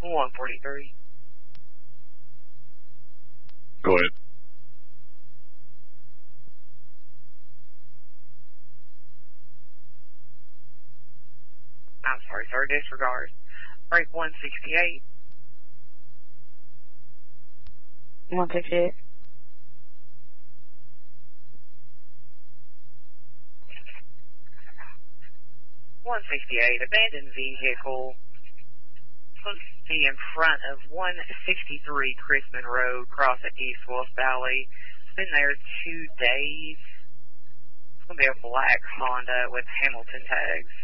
143. Go ahead. I'm sorry, sir. Disregard. Break 168. 168. Abandoned vehicle. Supposed to be in front of 163 Chrisman Road, cross at East Wolf Valley. It's been there 2 days. It's going to be a black Honda with Hamilton tags.